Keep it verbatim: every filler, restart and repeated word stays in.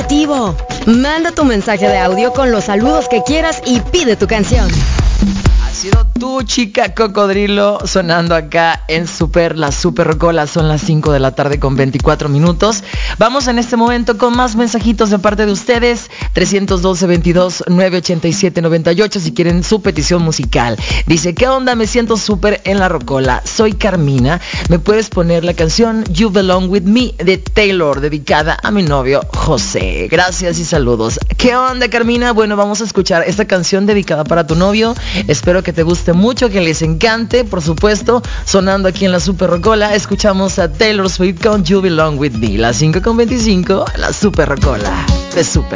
creativo. Manda tu mensaje de audio con los saludos que quieras y pide tu canción. Ha sido tu chica cocodrilo sonando acá en Super, la Super Rocola. Son las cinco de la tarde con veinticuatro minutos. Vamos en este momento con más mensajitos de parte de ustedes. trescientos doce, veintidós, novecientos ochenta y siete, noventa y ocho si quieren su petición musical. Dice, ¿qué onda? Me siento súper en la Rocola. Soy Carmina. ¿Me puedes poner la canción You Belong With Me de Taylor, dedicada a mi novio José? Gracias y saludos. ¿Qué onda, Carmina? Bueno, vamos a escuchar esta canción dedicada para tu novio. Espero que te guste mucho, que les encante, por supuesto, sonando aquí en la Super Rocola. Escuchamos a Taylor Swift con You Belong With Me, las cinco con veinticinco, la Super Rocola de Super.